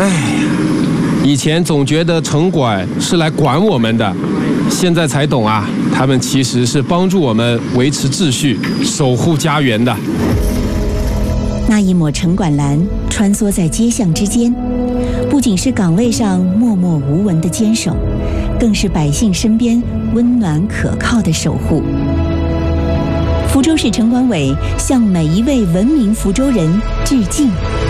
哎呀，以前总觉得城管是来管我们的，现在才懂啊，他们其实是帮助我们维持秩序、守护家园的。 那一抹城管蓝穿梭在街巷之间，不仅是岗位上默默无闻的坚守，更是百姓身边温暖可靠的守护。福州市城管委向每一位文明福州人致敬。